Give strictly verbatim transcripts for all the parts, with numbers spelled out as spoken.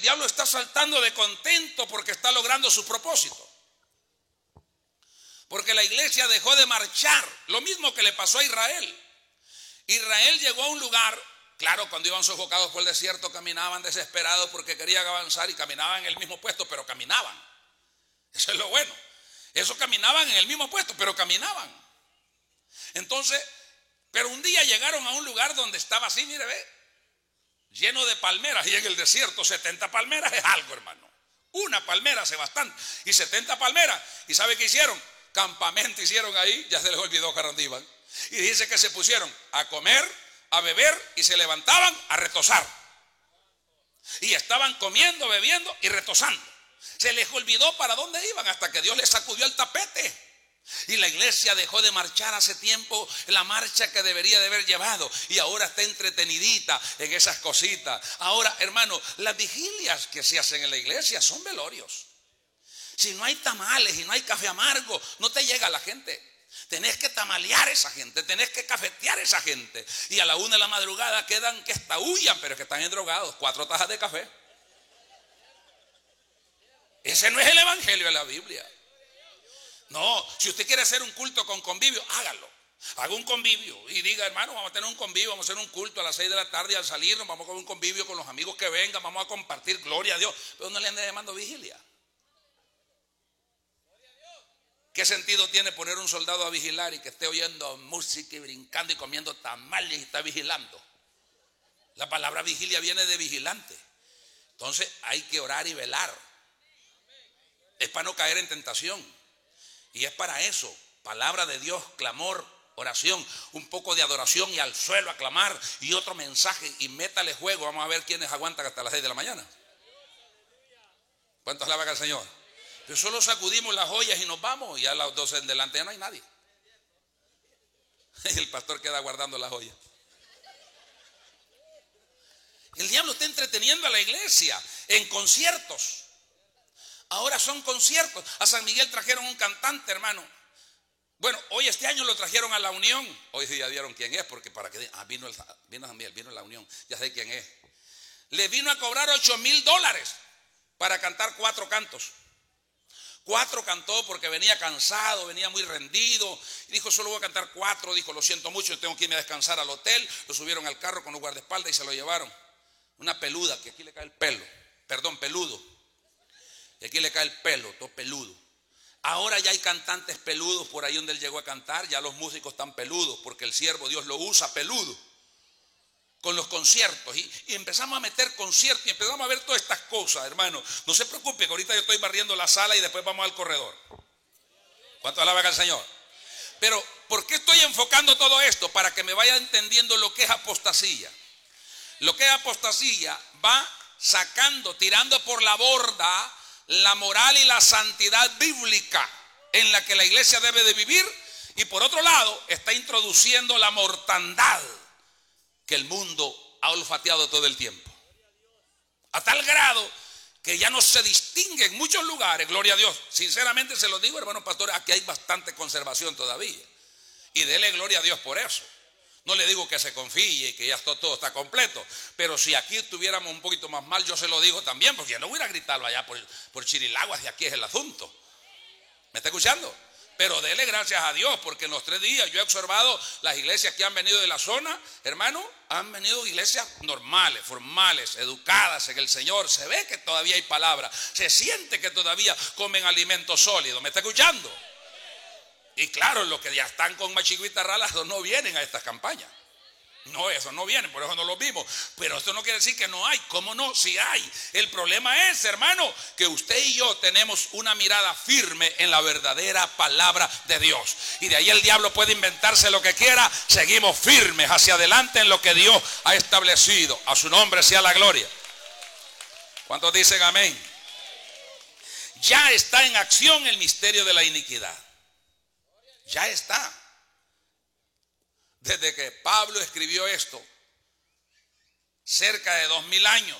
diablo está saltando de contento porque está logrando su propósito. Porque la iglesia dejó de marchar, lo mismo que le pasó a Israel. Israel llegó a un lugar, claro, cuando iban sofocados por el desierto caminaban desesperados porque querían avanzar y caminaban en el mismo puesto, pero caminaban. Eso es lo bueno. Eso caminaban en el mismo puesto, pero caminaban. Entonces, pero un día llegaron a un lugar donde estaba así, mire, ve, lleno de palmeras, y en el desierto setenta palmeras es algo, hermano. Una palmera hace bastante, y setenta palmeras. ¿Y sabe qué hicieron? Campamento hicieron ahí, ya se les olvidó para dónde iban. Y dice que se pusieron a comer, a beber, y se levantaban a retozar. Y estaban comiendo, bebiendo y retozando. Se les olvidó para dónde iban hasta que Dios les sacudió el tapete. Y la iglesia dejó de marchar hace tiempo la marcha que debería de haber llevado, y ahora está entretenidita en esas cositas. Ahora, hermano, las vigilias que se hacen en la iglesia son velorios. Si no hay tamales y no hay café amargo, no te llega la gente. Tenés que tamalear a esa gente, tenés que cafetear a esa gente. Y a la una de la madrugada quedan que estaullan, pero que están endrogados, cuatro tajas de café. Ese no es el evangelio de la Biblia. No, si usted quiere hacer un culto con convivio, hágalo. Haga un convivio y diga, hermano, vamos a tener un convivio, vamos a hacer un culto a las seis de la tarde, y al salirnos vamos a hacer un convivio con los amigos que vengan, vamos a compartir, gloria a Dios. Pero no le ande llamando vigilia. ¿Qué sentido tiene poner un soldado a vigilar y que esté oyendo música y brincando y comiendo tamales y está vigilando? La palabra vigilia viene de vigilante. Entonces hay que orar y velar. Es para no caer en tentación. Y es para eso, palabra de Dios, clamor, oración, un poco de adoración y al suelo a clamar, y otro mensaje, y métale juego. Vamos a ver quiénes aguantan hasta las seis de la mañana. ¿Cuántos alaban al Señor? Pero solo sacudimos las joyas y nos vamos, y a las doce en delante ya no hay nadie. Y el pastor queda guardando las joyas. El diablo está entreteniendo a la iglesia en conciertos. Ahora son conciertos. A San Miguel trajeron un cantante, hermano. Bueno, hoy este año lo trajeron a La Unión. Hoy sí ya vieron quién es, porque para que ah, vino, el, vino San Miguel, vino La Unión. Ya sé quién es. Le vino a cobrar ocho mil dólares para cantar cuatro cantos. Cuatro cantó porque venía cansado, venía muy rendido. Y dijo, solo voy a cantar cuatro. Dijo, lo siento mucho, tengo que irme a descansar al hotel. Lo subieron al carro con los guardaespaldas y se lo llevaron. Una peluda, que aquí le cae el pelo. Perdón, peludo. Y aquí le cae el pelo, todo peludo. Ahora ya hay cantantes peludos por ahí donde él llegó a cantar. Ya los músicos están peludos porque el siervo Dios lo usa peludo. Con los conciertos. Y, y empezamos a meter conciertos y empezamos a ver todas estas cosas, hermano. No se preocupe que ahorita yo estoy barriendo la sala y después vamos al corredor. ¿Cuánto alaban al Señor? Pero, ¿por qué estoy enfocando todo esto? Para que me vaya entendiendo lo que es apostasía. Lo que es apostasía va sacando, tirando por la borda la moral y la santidad bíblica en la que la iglesia debe de vivir, y por otro lado está introduciendo la mortandad que el mundo ha olfateado todo el tiempo, a tal grado que ya no se distingue en muchos lugares. Gloria a Dios, sinceramente se lo digo, hermanos pastores, aquí hay bastante conservación todavía, y dele gloria a Dios por eso. No le digo que se confíe y que ya todo, todo está completo, pero si aquí estuviéramos un poquito más mal, yo se lo digo también, porque ya no voy a gritarlo allá por, por Chirilaguas, y aquí es el asunto. ¿Me está escuchando? Pero dele gracias a Dios, porque en los tres días yo he observado las iglesias que han venido de la zona, hermano, han venido iglesias normales, formales, educadas en el Señor. Se ve que todavía hay palabra, se siente que todavía comen alimentos sólidos. ¿Me está escuchando? Y claro, los que ya están con machiguitas ralas no vienen a estas campañas. No, eso no vienen, por eso no los vimos. Pero esto no quiere decir que no hay. ¿Cómo no? Sí hay. El problema es, hermano, que usted y yo tenemos una mirada firme en la verdadera palabra de Dios. Y de ahí el diablo puede inventarse lo que quiera. Seguimos firmes hacia adelante en lo que Dios ha establecido. A su nombre sea la gloria. ¿Cuántos dicen amén? Ya está en acción el misterio de la iniquidad. Ya está. Desde que Pablo escribió esto, cerca de dos mil años,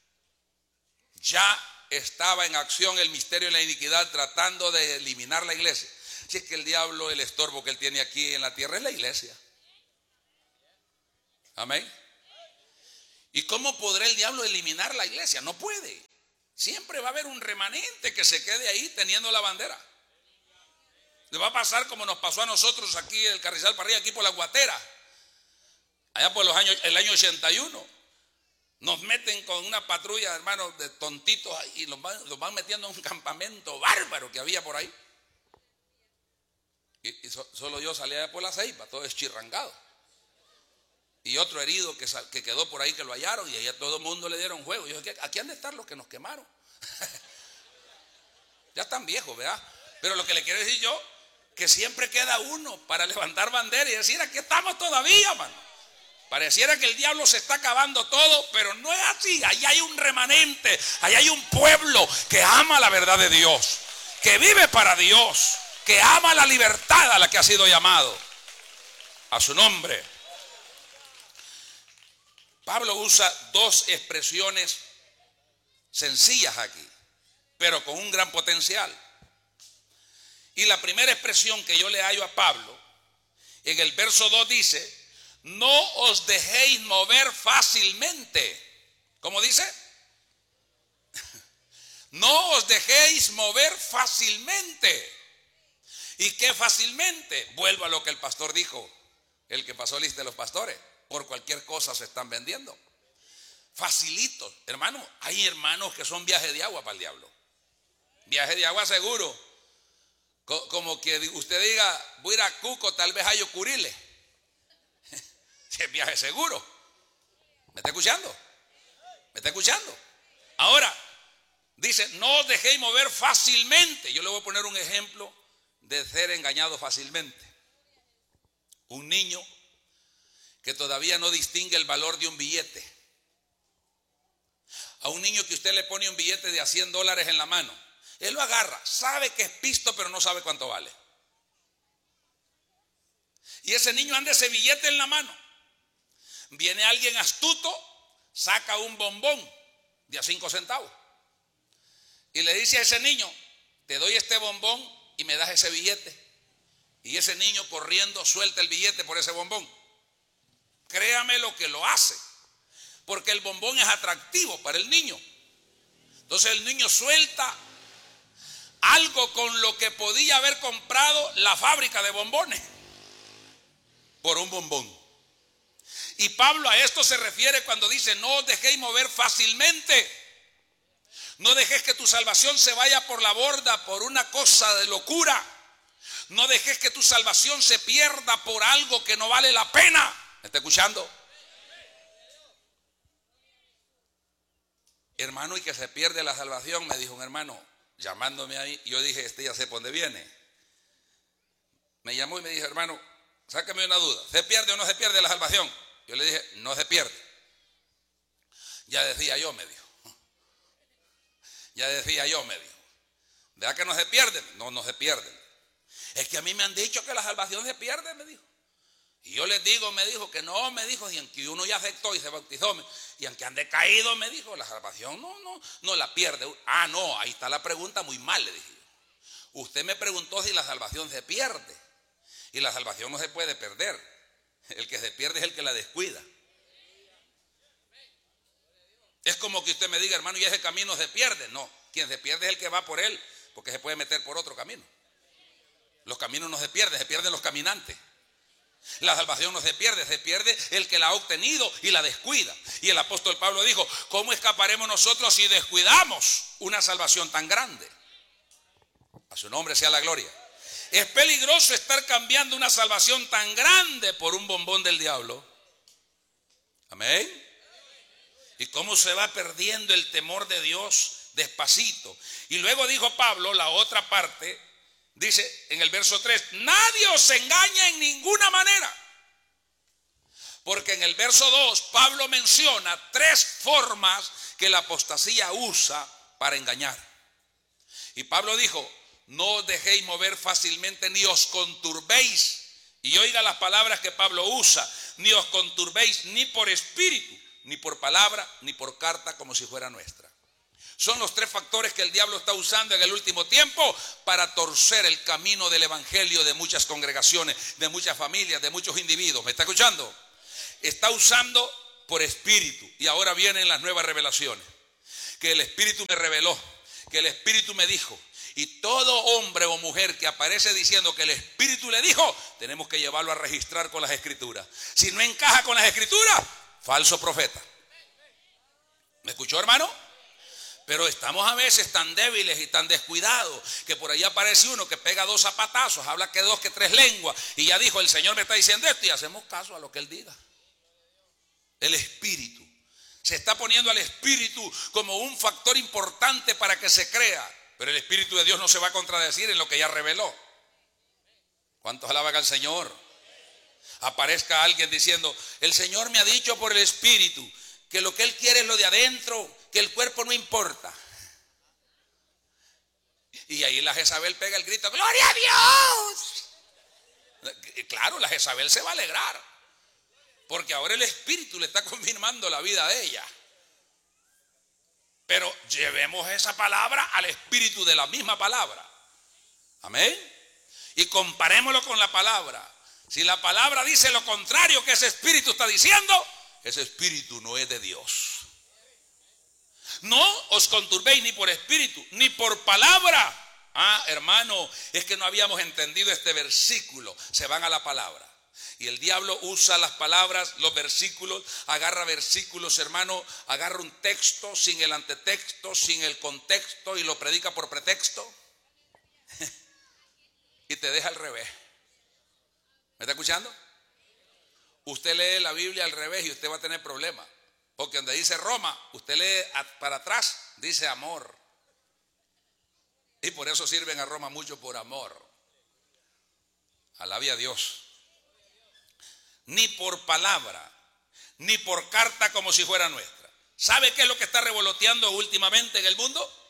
ya estaba en acción el misterio de la iniquidad, tratando de eliminar la iglesia. Si es que el diablo, el estorbo que él tiene aquí en la tierra es la iglesia. Amén. ¿Y cómo podrá el diablo eliminar la iglesia? No puede. Siempre va a haber un remanente que se quede ahí teniendo la bandera. Le va a pasar como nos pasó a nosotros aquí en el Carrizal para arriba, aquí por la Guatera. Allá por los años, el año ochenta y uno. Nos meten con una patrulla, hermanos, de tontitos y los van, los van metiendo en un campamento bárbaro que había por ahí. Y, y so, solo yo salía allá por la Ceiba, todo eschirrangado. Y otro herido que, sal, que quedó por ahí, que lo hallaron, y allá todo el mundo le dieron juego. Y yo dije, aquí han de estar los que nos quemaron. Ya están viejos, ¿verdad? Pero lo que le quiero decir yo, que siempre queda uno para levantar bandera y decir, aquí estamos todavía, mano. Pareciera que el diablo se está acabando todo, pero no es así. Ahí hay un remanente, ahí hay un pueblo que ama la verdad de Dios, que vive para Dios, que ama la libertad a la que ha sido llamado. A su nombre. Pablo usa dos expresiones sencillas aquí, pero con un gran potencial. Y la primera expresión que yo le hallo a Pablo, en el verso dos dice, no os dejéis mover fácilmente. ¿Cómo dice? No os dejéis mover fácilmente. ¿Y qué fácilmente? Vuelvo a lo que el pastor dijo, el que pasó lista de los pastores. Por cualquier cosa se están vendiendo. Facilitos. Hermano, hay hermanos que son viajes de agua para el diablo. Viaje de agua seguro. Como que usted diga, voy a ir a Cuco, tal vez hay Ocurile. Es viaje seguro. ¿Me está escuchando? ¿Me está escuchando? Ahora, dice, no os dejéis mover fácilmente. Yo le voy a poner un ejemplo de ser engañado fácilmente. Un niño que todavía no distingue el valor de un billete. A un niño que usted le pone un billete de a cien dólares en la mano, él lo agarra, sabe que es pisto, pero no sabe cuánto vale. Y ese niño anda ese billete en la mano. Viene alguien astuto, saca un bombón de a cinco centavos y le dice a ese niño, te doy este bombón y me das ese billete. Y ese niño corriendo suelta el billete por ese bombón. Créame lo que lo hace, porque el bombón es atractivo para el niño. Entonces el niño suelta algo con lo que podía haber comprado la fábrica de bombones por un bombón. Y Pablo a esto se refiere cuando dice, no os dejéis mover fácilmente. No dejes que tu salvación se vaya por la borda por una cosa de locura. No dejes que tu salvación se pierda por algo que no vale la pena. ¿Me está escuchando? Hermano, y que se pierde la salvación, me dijo un hermano, llamándome ahí. Yo dije, este ya sé por dónde viene. Me llamó y me dijo, hermano, sácame una duda, ¿se pierde o no se pierde la salvación? Yo le dije, no se pierde. Ya decía yo, me dijo. Ya decía yo, me dijo. ¿Verdad que no se pierden? No, no se pierden. Es que a mí me han dicho que la salvación se pierde, me dijo. Y yo les digo, me dijo, que no, me dijo, y aunque uno ya aceptó y se bautizó, y aunque han decaído, me dijo, la salvación no, no, no la pierde. Ah, no, ahí está la pregunta muy mal, le dije yo. Usted me preguntó si la salvación se pierde. Y la salvación no se puede perder. El que se pierde es el que la descuida. Es como que usted me diga, hermano, y ese camino se pierde. No, quien se pierde es el que va por él, porque se puede meter por otro camino. Los caminos no se pierden, se pierden los caminantes. La salvación no se pierde, se pierde el que la ha obtenido y la descuida. Y el apóstol Pablo dijo, ¿cómo escaparemos nosotros si descuidamos una salvación tan grande? A su nombre sea la gloria. Es peligroso estar cambiando una salvación tan grande por un bombón del diablo. Amén. Y cómo se va perdiendo el temor de Dios despacito. Y luego dijo Pablo, la otra parte, dice en el verso tres, nadie os engaña en ninguna manera. Porque en el verso dos Pablo menciona tres formas que la apostasía usa para engañar. Y Pablo dijo, no os dejéis mover fácilmente ni os conturbéis. Y oiga las palabras que Pablo usa, ni os conturbéis ni por espíritu, ni por palabra, ni por carta como si fuera nuestra. Son los tres factores que el diablo está usando en el último tiempo para torcer el camino del evangelio de muchas congregaciones, de muchas familias, de muchos individuos. ¿Me está escuchando? Está usando por espíritu y ahora vienen las nuevas revelaciones. que el Espíritu me reveló, que el Espíritu me dijo. Y todo hombre o mujer que aparece diciendo que el Espíritu le dijo, tenemos que llevarlo a registrar con las Escrituras. Si no encaja con las Escrituras, falso profeta. ¿Me escuchó, hermano? Pero estamos a veces tan débiles y tan descuidados que por ahí aparece uno que pega dos zapatazos, habla que dos, que tres lenguas, y ya dijo, el Señor me está diciendo esto, y hacemos caso a lo que Él diga. El Espíritu. Se está poniendo al Espíritu como un factor importante para que se crea. Pero el Espíritu de Dios no se va a contradecir en lo que ya reveló. ¿Cuántos alaban al Señor? Aparezca alguien diciendo, el Señor me ha dicho por el Espíritu que lo que Él quiere es lo de adentro, que el cuerpo no importa. Y ahí la Jezabel pega el grito, ¡gloria a Dios! Claro, la Jezabel se va a alegrar, porque ahora el Espíritu le está confirmando la vida de ella. Pero llevemos esa palabra al espíritu de la misma palabra. Amén. Y comparémoslo con la palabra. Si la palabra dice lo contrario que ese espíritu está diciendo, ese espíritu no es de Dios. No os conturbéis ni por espíritu, ni por palabra. Ah, hermano, es que no habíamos entendido este versículo. Se van a la palabra. Y el diablo usa las palabras, los versículos, agarra versículos, hermano, agarra un texto sin el antetexto, sin el contexto y lo predica por pretexto. Y te deja al revés. ¿Me está escuchando? Usted lee la Biblia al revés y usted va a tener problemas. Porque donde dice Roma, usted lee para atrás, dice amor. Y por eso sirven a Roma mucho por amor. Alabe a Dios. Ni por palabra, ni por carta como si fuera nuestra. ¿Sabe qué es lo que está revoloteando últimamente en el mundo?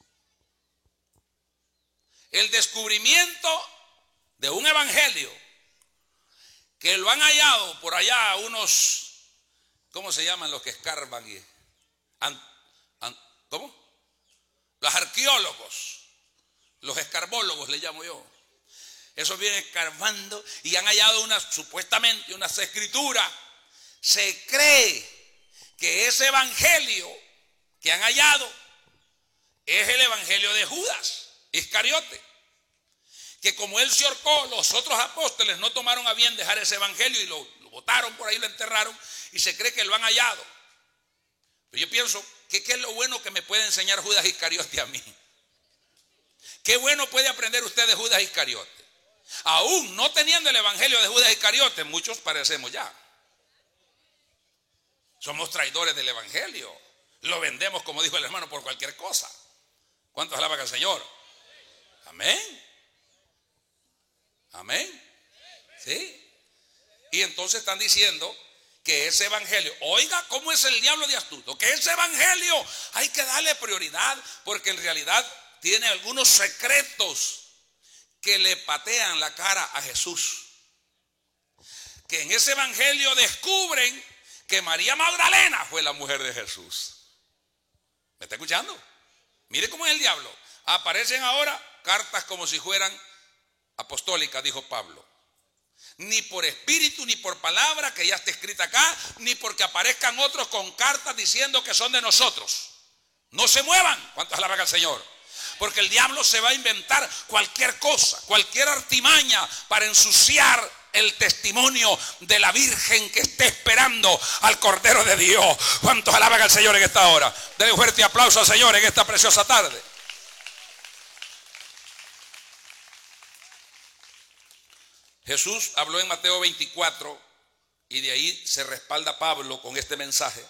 El descubrimiento de un evangelio que lo han hallado por allá unos, ¿cómo se llaman los que escarban? Y, an, an, ¿Cómo? Los arqueólogos, los escarbólogos le llamo yo. Esos vienen escarbando y han hallado unas, supuestamente unas escrituras. Se cree que ese evangelio que han hallado es el evangelio de Judas Iscariote. Que como él se ahorcó, los otros apóstoles no tomaron a bien dejar ese evangelio y lo, lo botaron por ahí, lo enterraron, y se cree que lo han hallado. Pero yo pienso, ¿qué, qué es lo bueno que me puede enseñar Judas Iscariote a mí? ¿Qué bueno puede aprender usted de Judas Iscariote? Aún no teniendo el evangelio de Judas Iscariote, muchos parecemos ya. Somos traidores del evangelio. Lo vendemos, como dijo el hermano, por cualquier cosa. ¿Cuántos alaban al Señor? Amén. Amén. Sí. Y entonces están diciendo que ese evangelio, oiga cómo es el diablo de astuto, que ese evangelio hay que darle prioridad porque en realidad tiene algunos secretos que le patean la cara a Jesús. Que en ese evangelio descubren que María Magdalena fue la mujer de Jesús. ¿Me está escuchando? Mire cómo es el diablo. Aparecen ahora cartas como si fueran apostólicas, dijo Pablo. Ni por espíritu, ni por palabra que ya está escrita acá, ni porque aparezcan otros con cartas diciendo que son de nosotros. No se muevan. ¿Cuántos alaban al Señor? Porque el diablo se va a inventar cualquier cosa, cualquier artimaña para ensuciar el testimonio de la Virgen que esté esperando al Cordero de Dios. ¿Cuántos alaban al Señor en esta hora? Denle un fuerte aplauso al Señor en esta preciosa tarde. Jesús habló en Mateo veinticuatro y de ahí se respalda Pablo con este mensaje.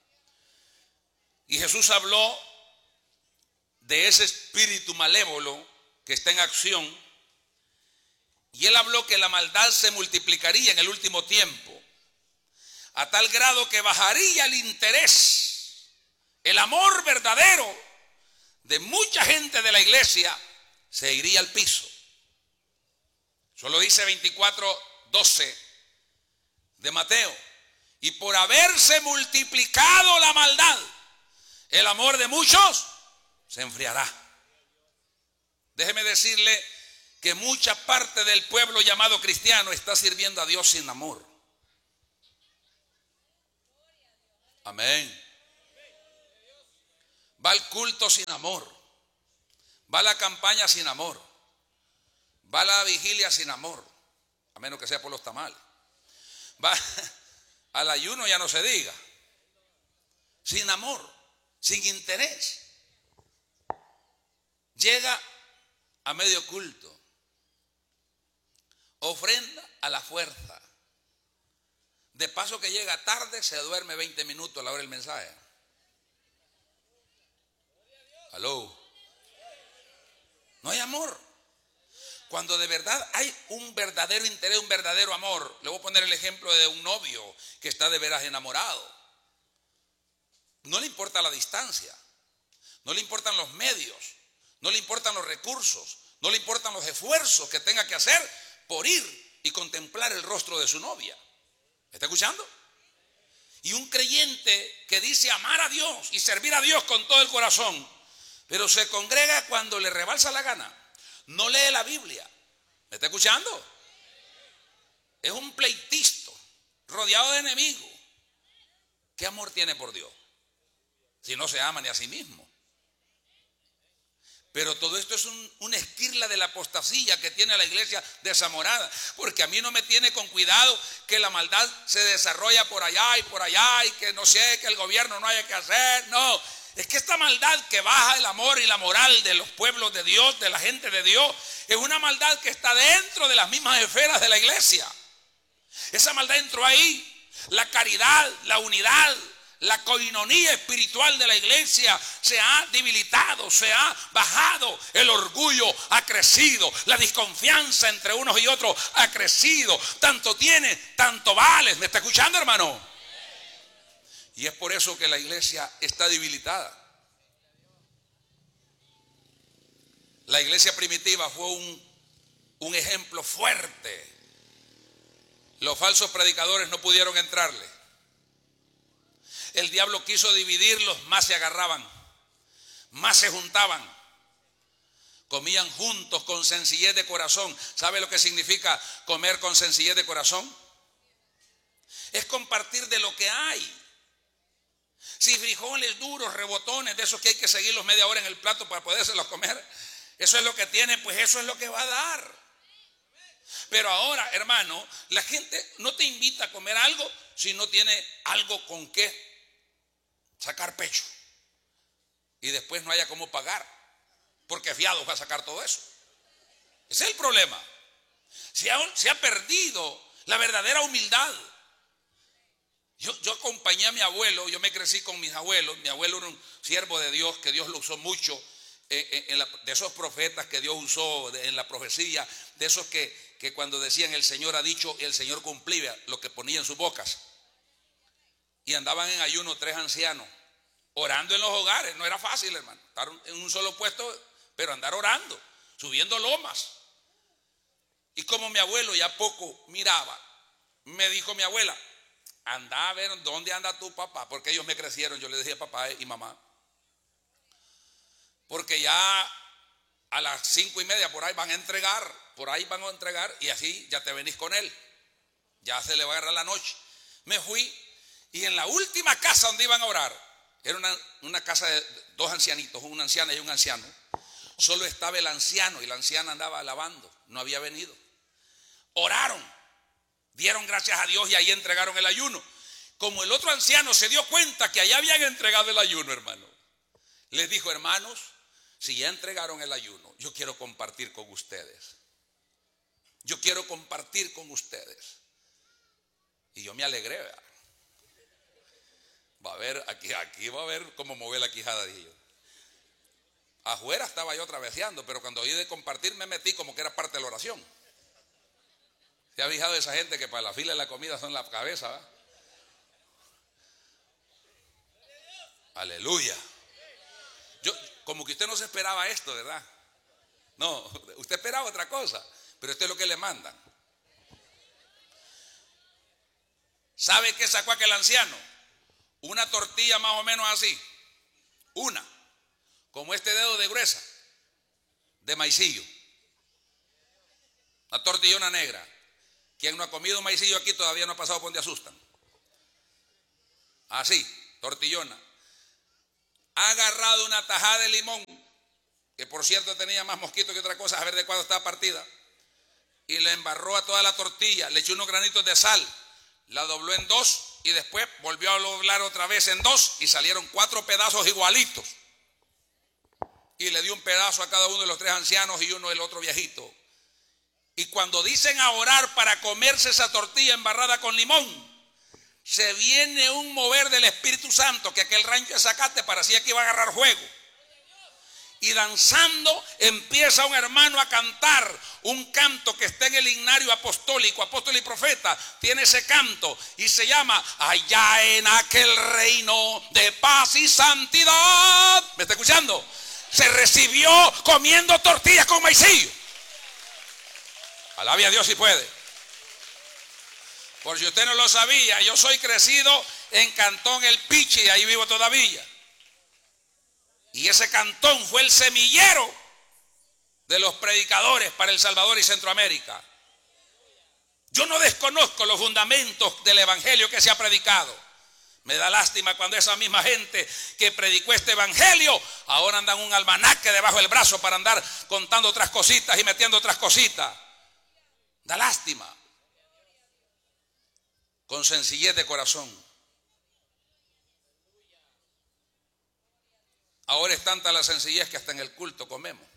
Y Jesús habló de ese espíritu malévolo que está en acción, y él habló que la maldad se multiplicaría en el último tiempo a tal grado que bajaría el interés, el amor verdadero de mucha gente de la iglesia se iría al piso. Solo dice veinticuatro doce de Mateo, y por haberse multiplicado la maldad, el amor de muchos se enfriará. Déjeme decirle que mucha parte del pueblo llamado cristiano está sirviendo a Dios sin amor. Amén. va al culto sin amor, va a la campaña sin amor, va a la vigilia sin amor, a menos que sea por los tamales, va al ayuno, ya no se diga, sin amor, sin interés, llega a medio culto, ofrenda a la fuerza, de paso que llega tarde, se duerme veinte minutos a la hora del mensaje. Aló. No hay amor. Cuando de verdad hay un verdadero interés, un verdadero amor. Le voy a poner el ejemplo de un novio que está de veras enamorado. No le importa la distancia, no le importan los medios, no le importan los recursos, no le importan los esfuerzos que tenga que hacer por ir y contemplar el rostro de su novia. ¿Me está escuchando? Y un creyente que dice amar a Dios y servir a Dios con todo el corazón, pero se congrega cuando le rebalsa la gana, no lee la Biblia. ¿Me está escuchando? Es un pleitisto, rodeado de enemigos. ¿Qué amor tiene por Dios? Si no se ama ni a sí mismo. Pero todo esto es un, una esquirla de la apostasía que tiene la iglesia desamorada. Porque a mí no me tiene con cuidado que la maldad se desarrolla por allá y por allá y que no sé, que el gobierno no haya que hacer. No, es que esta maldad que baja el amor y la moral de los pueblos de Dios, de la gente de Dios, es una maldad que está dentro de las mismas esferas de la iglesia. Esa maldad entró ahí. La caridad, la unidad, la coinonía espiritual de la iglesia se ha debilitado, se ha bajado, el orgullo ha crecido, la desconfianza entre unos y otros ha crecido, tanto tiene, tanto vale. ¿Me está escuchando, hermano? Y es por eso que la iglesia está debilitada. La iglesia primitiva fue un, un ejemplo fuerte. Los falsos predicadores no pudieron entrarle. El diablo quiso dividirlos, más se agarraban, más se juntaban, comían juntos con sencillez de corazón. ¿Sabe lo que significa comer con sencillez de corazón? Es compartir de lo que hay. Si frijoles duros, rebotones, de esos que hay que seguirlos media hora en el plato para podérselos comer, eso es lo que tiene, pues eso es lo que va a dar. Pero ahora, hermano, la gente no te invita a comer algo si no tiene algo con qué sacar pecho y después no haya cómo pagar, porque fiado va a sacar todo eso. Ese es el problema. Se ha, se ha perdido la verdadera humildad. Yo, yo acompañé a mi abuelo, yo me crecí con mis abuelos. Mi abuelo era un siervo de Dios, que Dios lo usó mucho, eh, eh, en la, de esos profetas que Dios usó de, en la profecía, de esos que, que cuando decían el Señor ha dicho, el Señor cumplía lo que ponía en sus bocas. Y andaban en ayuno tres ancianos, orando en los hogares. No era fácil, hermano, estar en un solo puesto, pero andar orando, subiendo lomas. Y como mi abuelo ya poco miraba, me dijo mi abuela, anda a ver dónde anda tu papá, porque ellos me crecieron. Yo le decía papá y mamá, porque ya a las cinco y media por ahí van a entregar, por ahí van a entregar, y así ya te venís con él, ya se le va a agarrar la noche. Me fui. Y en la última casa donde iban a orar, era una, una casa de dos ancianitos, una anciana y un anciano. Solo estaba el anciano y la anciana andaba lavando, no había venido. Oraron, dieron gracias a Dios y ahí entregaron el ayuno. Como el otro anciano se dio cuenta que allá habían entregado el ayuno, hermano, les dijo, hermanos, si ya entregaron el ayuno, yo quiero compartir con ustedes. Yo quiero compartir con ustedes. Y yo me alegré, ¿verdad? Va a ver, aquí, aquí va a ver cómo mover la quijada, dije yo. Afuera estaba yo traveseando, pero cuando oí de compartir me metí como que era parte de la oración. ¿Se ha fijado esa gente que para la fila de la comida son la cabeza, ¿verdad? Aleluya. Yo, como que usted no se esperaba esto, ¿verdad? No, usted esperaba otra cosa, pero esto es lo que le mandan. ¿Sabe qué sacó aquel anciano? Una tortilla más o menos así, una, como este dedo de gruesa, de maicillo. Una tortillona negra. Quien no ha comido maicillo aquí todavía no ha pasado por donde asustan. Así, tortillona. ha agarrado una tajada de limón, que por cierto tenía más mosquitos que otra cosa, a ver de cuándo estaba partida, y le embarró a toda la tortilla, le echó unos granitos de sal, la dobló en dos y después volvió a doblar otra vez en dos y salieron cuatro pedazos igualitos. Y le dio un pedazo a cada uno de los tres ancianos y uno el otro viejito. Y cuando dicen a orar para comerse esa tortilla embarrada con limón, se viene un mover del Espíritu Santo, que aquel rancho de Zacate parecía que iba a agarrar fuego. Y danzando empieza un hermano a cantar un canto que está en el himnario apostólico, apóstol y profeta, tiene ese canto y se llama Allá en aquel reino de paz y santidad. ¿Me está escuchando? Se recibió comiendo tortillas con maicillo. Alabe a Dios si puede. Por si usted no lo sabía, yo soy crecido en Cantón El Pichi y ahí vivo todavía. Y ese cantón fue el semillero de los predicadores para El Salvador y Centroamérica. Yo no desconozco los fundamentos del evangelio que se ha predicado. Me da lástima cuando esa misma gente que predicó este evangelio ahora andan un almanaque debajo del brazo para andar contando otras cositas y metiendo otras cositas. Da lástima. Con sencillez de corazón. Ahora es tanta la sencillez que hasta en el culto comemos.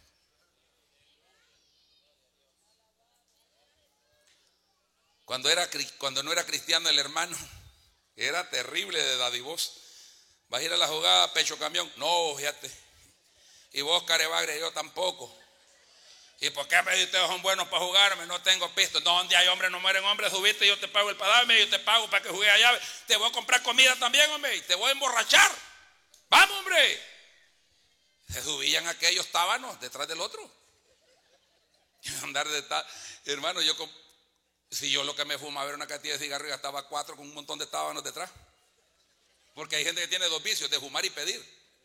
Cuando, era, cuando no era cristiano el hermano, era terrible de dadivoso. ¿Vas a ir a la jugada pecho camión? No, fíjate. Y vos, carebagre, yo tampoco. ¿Y por qué me dices ustedes son buenos para jugarme? No tengo pisto. No, donde hay hombres no mueren hombres. Subiste, yo te pago el padarme, yo te pago para que juegue allá. Te voy a comprar comida también, hombre, y te voy a emborrachar. Vamos, hombre. Se subían aquellos tábanos detrás del otro. Andar de tal. Hermano, yo si yo lo que me fumaba era una cantidad de cigarrillos, gastaba cuatro con un montón de tábanos detrás. Porque hay gente que tiene dos vicios, de fumar y pedir.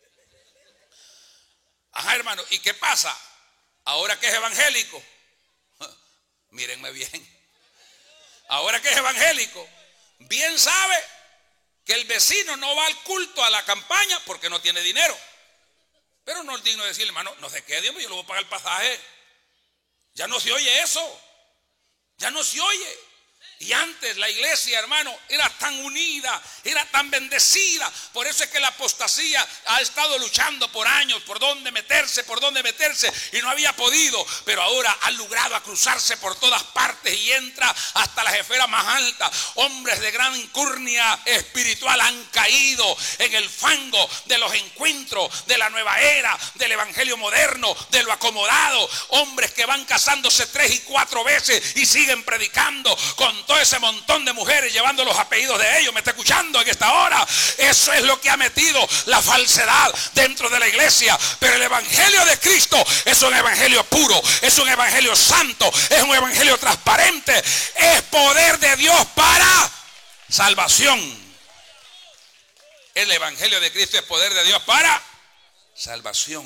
Ajá, hermano, ¿y qué pasa? Ahora que es evangélico, mírenme bien. Ahora que es evangélico, bien sabe que el vecino no va al culto, a la campaña, porque no tiene dinero. Pero no es digno de decirle, hermano, no se quede, yo le voy a pagar el pasaje. Ya no se oye eso. Ya no se oye. Y antes la iglesia, hermano, era tan unida, era tan bendecida. Por eso es que la apostasía ha estado luchando por años, por dónde meterse, por dónde meterse, y no había podido. Pero ahora ha logrado a cruzarse por todas partes y entra hasta las esferas más altas. Hombres de gran incurnia espiritual han caído en el fango de los encuentros de la nueva era, del evangelio moderno, de lo acomodado. Hombres que van casándose tres y cuatro veces y siguen predicando con todo ese montón de mujeres llevando los apellidos de ellos. ¿Me está escuchando en esta hora? Eso es lo que ha metido la falsedad dentro de la iglesia. Pero el evangelio de Cristo es un evangelio puro, es un evangelio santo, es un evangelio transparente, es poder de Dios para salvación. El evangelio de Cristo es poder de Dios para salvación.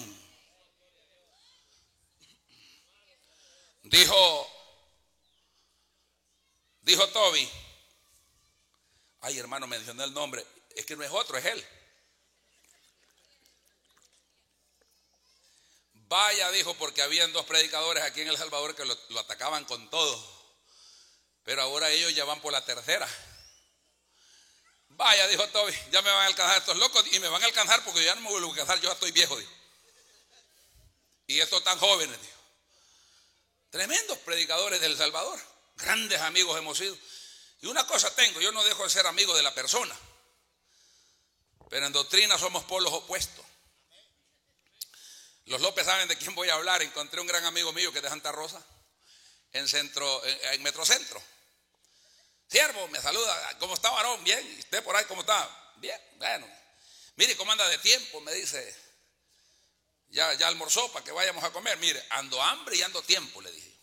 Dijo Dijo Toby, ay hermano, mencioné el nombre, es que no es otro, es él. Vaya, dijo, porque habían dos predicadores aquí en El Salvador que lo, lo atacaban con todo, pero ahora ellos ya van por la tercera. Vaya, dijo Toby, ya me van a alcanzar estos locos y me van a alcanzar porque ya no me vuelvo a alcanzar, yo ya estoy viejo, dijo. Y estos tan jóvenes, dijo. Tremendos predicadores de El Salvador. Grandes amigos hemos sido. Y una cosa tengo, yo no dejo de ser amigo de la persona, pero en doctrina somos polos opuestos. Los López saben de quién voy a hablar. Encontré un gran amigo mío que es de Santa Rosa, en centro, en, en Metrocentro. Siervo, me saluda, ¿cómo está, varón? Bien. ¿Y usted por ahí cómo está? Bien, bueno. Mire, ¿cómo anda de tiempo? Me dice, ya, ya almorzó para que vayamos a comer. Mire, ando hambre y ando tiempo, le dije.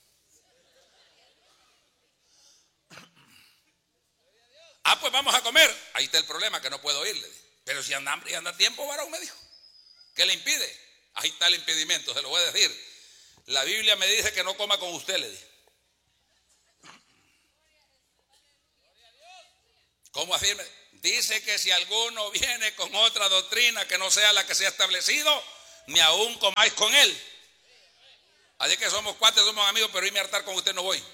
Ah, pues vamos a comer. Ahí está el problema, que no puedo irle. Pero si anda hambre y anda tiempo, varón, me dijo. ¿Qué le impide? Ahí está el impedimento, se lo voy a decir. La Biblia me dice que no coma con usted, le dije. ¿Cómo así? Dice que si alguno viene con otra doctrina que no sea la que se ha establecido, ni aún comáis con él. Así que somos cuatro, somos amigos, pero irme a hartar con usted no voy.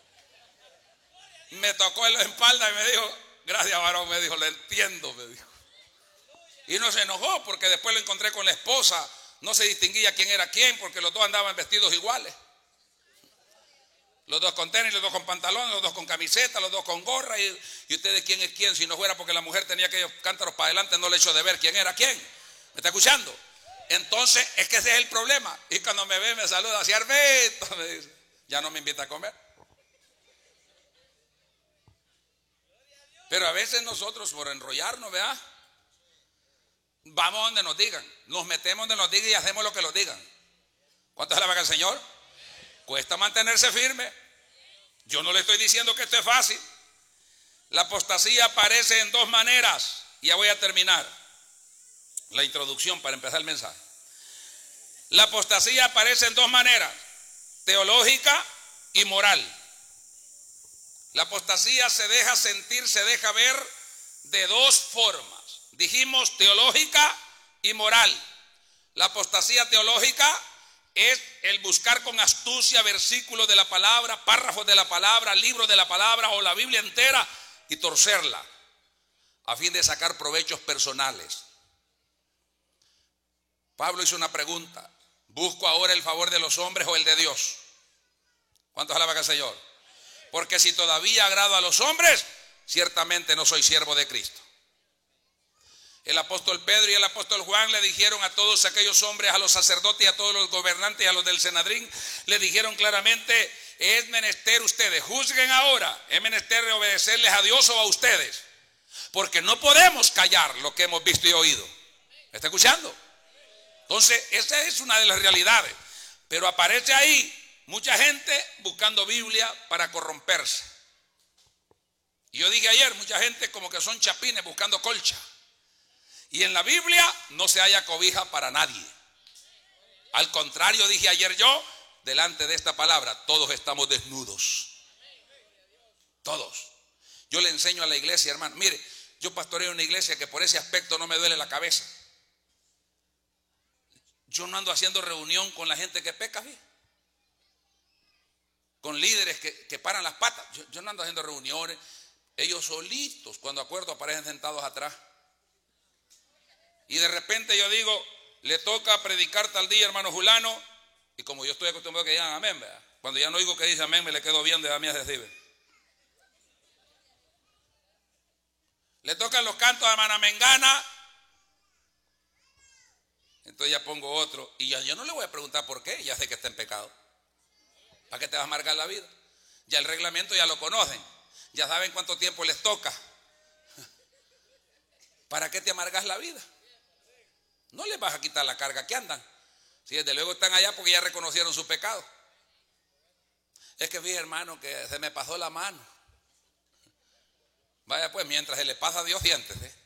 Me tocó en la espalda y me dijo, gracias varón, me dijo, le entiendo, me dijo. Y no se enojó porque después lo encontré con la esposa. No se distinguía quién era quién porque los dos andaban vestidos iguales. Los dos con tenis, los dos con pantalones, los dos con camiseta, los dos con gorra. Y, y ustedes quién es quién, si no fuera porque la mujer tenía aquellos cántaros para adelante, no le echó de ver quién era quién. ¿Me está escuchando? Entonces es que ese es el problema. Y cuando me ve me saluda, así Arbito, me dice, ya no me invita a comer. Pero a veces nosotros por enrollarnos, ¿verdad? Vamos donde nos digan, nos metemos donde nos digan y hacemos lo que nos digan. ¿Cuánto alaban al Señor? Cuesta mantenerse firme. Yo no le estoy diciendo que esto es fácil. La apostasía aparece en dos maneras. Y ya voy a terminar la introducción para empezar el mensaje. La apostasía aparece en dos maneras: teológica y moral. La apostasía se deja sentir, se deja ver de dos formas. Dijimos teológica y moral. La apostasía teológica es el buscar con astucia versículos de la palabra, párrafos de la palabra, libros de la palabra o la Biblia entera y torcerla a fin de sacar provechos personales. Pablo hizo una pregunta: ¿busco ahora el favor de los hombres o el de Dios? ¿Cuántos alaban al Señor? Porque si todavía agrado a los hombres, ciertamente no soy siervo de Cristo. El apóstol Pedro y el apóstol Juan le dijeron a todos aquellos hombres, a los sacerdotes y a todos los gobernantes y a los del Senedrín, le dijeron claramente: es menester ustedes, juzguen ahora, es menester obedecerles a Dios o a ustedes, porque no podemos callar lo que hemos visto y oído. ¿Me está escuchando? Entonces esa es una de las realidades. Pero aparece ahí mucha gente buscando Biblia para corromperse. Y yo dije ayer, mucha gente como que son chapines buscando colcha. Y en la Biblia no se halla cobija para nadie. Al contrario, dije ayer yo, delante de esta palabra, todos estamos desnudos. Todos. Yo le enseño a la iglesia, hermano. Mire, yo pastoreo una iglesia que por ese aspecto no me duele la cabeza. Yo no ando haciendo reunión con la gente que peca, ¿sí? Con líderes que, que paran las patas. Yo, yo no ando haciendo reuniones. Ellos solitos, cuando acuerdo, aparecen sentados atrás. Y de repente yo digo, le toca predicar tal día, hermano Julano, y como yo estoy acostumbrado a que digan amén, ¿verdad? Cuando ya no oigo que dice amén, me le quedo bien de a mí recibe. Le tocan los cantos a hermana Mengana, entonces ya pongo otro, y ya yo no le voy a preguntar por qué, ya sé que está en pecado. ¿Para qué te vas a amargar la vida? Ya el reglamento ya lo conocen, ya saben cuánto tiempo les toca. ¿Para qué te amargas la vida? No les vas a quitar la carga que andan. Si desde luego están allá porque ya reconocieron su pecado. Es que vi, hermano, que se me pasó la mano. Vaya pues, mientras se le pasa a Dios, siéntese.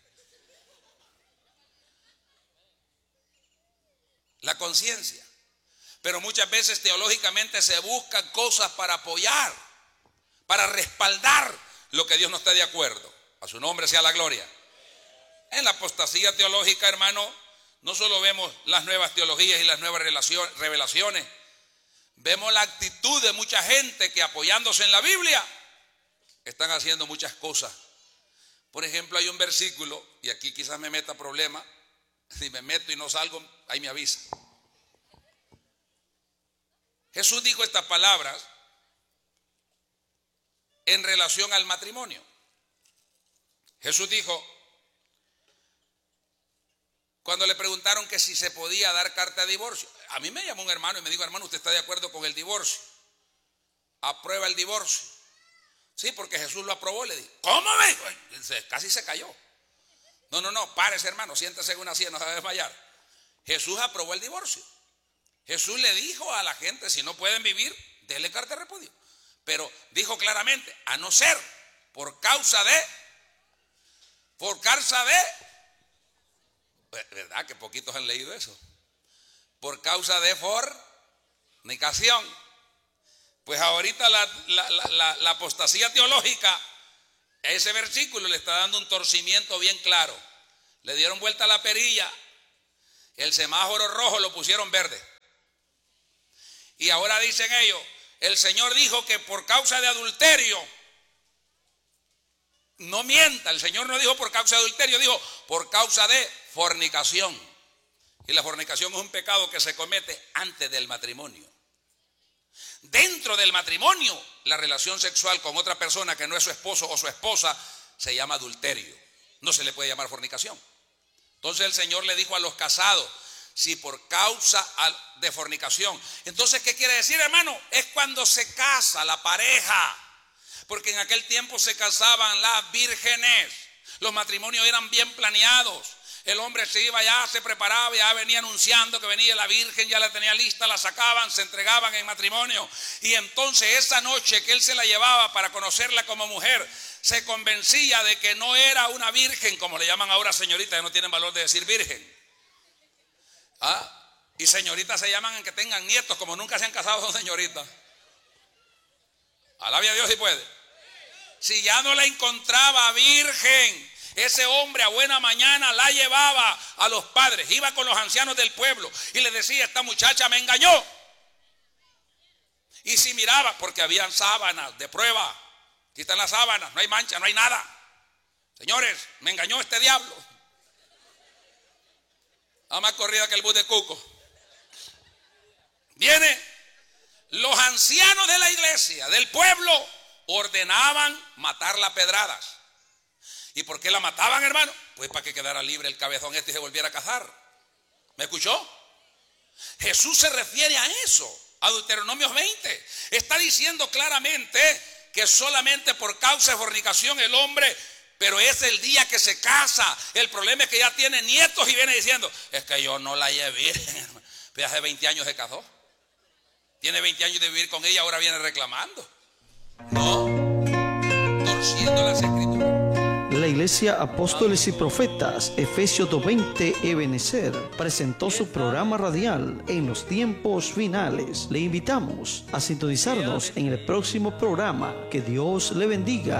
La conciencia. Pero muchas veces teológicamente se buscan cosas para apoyar, para respaldar lo que Dios no está de acuerdo. A su nombre sea la gloria. En la apostasía teológica, hermano, no solo vemos las nuevas teologías y las nuevas revelaciones, vemos la actitud de mucha gente que, apoyándose en la Biblia, están haciendo muchas cosas. Por ejemplo, hay un versículo, y aquí quizás me meta problema, si me meto y no salgo, ahí me avisa. Jesús dijo estas palabras en relación al matrimonio. Jesús dijo, cuando le preguntaron que si se podía dar carta de divorcio, a mí me llamó un hermano y me dijo: hermano, ¿usted está de acuerdo con el divorcio? ¿Aprueba el divorcio? Sí, porque Jesús lo aprobó. Le dije, ¿cómo me dijo? Casi se cayó. No, no, no, párese, hermano, siéntese en una silla, no se va a desmayar. Jesús aprobó el divorcio. Jesús le dijo a la gente: si no pueden vivir, denle carta de repudio. Pero dijo claramente: a no ser por causa de, por causa de, ¿verdad que poquitos han leído eso? Por causa de fornicación. Pues ahorita la, la, la, la, la apostasía teológica Ese versículo le está dando un torcimiento bien claro. Le dieron vuelta a la perilla, el semáforo rojo lo pusieron verde. Y ahora dicen ellos, el Señor dijo que por causa de adulterio, no mienta, el Señor no dijo por causa de adulterio, dijo por causa de fornicación. Y la fornicación es un pecado que se comete antes del matrimonio. Dentro del matrimonio, la relación sexual con otra persona que no es su esposo o su esposa se llama adulterio. No se le puede llamar fornicación. Entonces el Señor le dijo a los casados, si por causa de fornicación. Entonces, ¿qué quiere decir, hermano? Es cuando se casa la pareja. Porque en aquel tiempo se casaban las vírgenes. Los matrimonios eran bien planeados. El hombre se iba ya, se preparaba, ya venía anunciando que venía la virgen, ya la tenía lista, la sacaban, se entregaban en matrimonio. Y entonces esa noche que él se la llevaba para conocerla como mujer, se convencía de que no era una virgen, como le llaman ahora señorita, que no tienen valor de decir virgen. ¿Ah? Y señoritas se llaman en que tengan nietos, como nunca se han casado son señoritas. Alabe a Dios si puede. Si ya no la encontraba virgen, ese hombre a buena mañana la llevaba a los padres, iba con los ancianos del pueblo y le decía, esta muchacha me engañó. Y si miraba, porque habían sábanas de prueba, quitan las sábanas, no hay mancha, no hay nada. Señores, me engañó este diablo. A más corrida que el bus de Cuco. Viene, los ancianos de la iglesia, del pueblo, ordenaban matarla a pedradas. ¿Y por qué la mataban, hermano? Pues para que quedara libre el cabezón este y se volviera a casar. ¿Me escuchó? Jesús se refiere a eso, a Deuteronomio veinte. Está diciendo claramente que solamente por causa de fornicación el hombre, pero es el día que se casa. El problema es que ya tiene nietos y viene diciendo, es que yo no la llevé. Pero hace veinte años se casó. Tiene veinte años de vivir con ella, ahora viene reclamando. No, torciendo las escrituras. La Iglesia Apóstoles y Profetas, Efesios dos veinte, Ebenecer, presentó su programa radial en los tiempos finales. Le invitamos a sintonizarnos en el próximo programa. Que Dios le bendiga.